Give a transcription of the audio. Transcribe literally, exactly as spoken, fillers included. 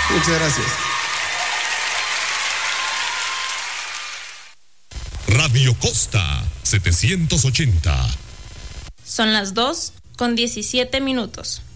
Muchas gracias. Radio Costa setecientos ochenta. Son las dos con diecisiete minutos.